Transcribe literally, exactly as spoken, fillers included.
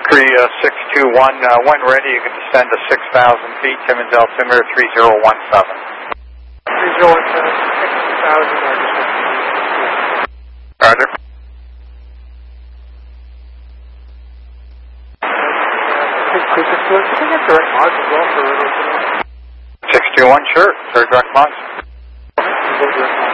Cree uh, six two one, uh, when ready, you can descend to six thousand feet, Timmins altimeter three zero one seven. three zero one seven, six thousand, I just want to Roger. Can we get direct mods as well for radio? six two one, sure, sir, direct mods. Go direct mods.